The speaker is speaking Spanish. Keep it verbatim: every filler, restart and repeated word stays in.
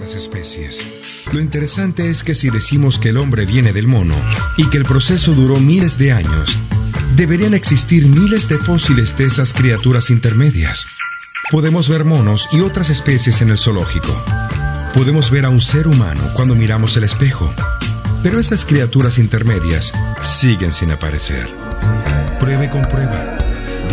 otras especies. Lo interesante es que si decimos que el hombre viene del mono y que el proceso duró miles de años, deberían existir miles de fósiles de esas criaturas intermedias. Podemos ver monos y otras especies en el zoológico. Podemos ver a un ser humano cuando miramos el espejo. Pero esas criaturas intermedias siguen sin aparecer. Pruebe con prueba.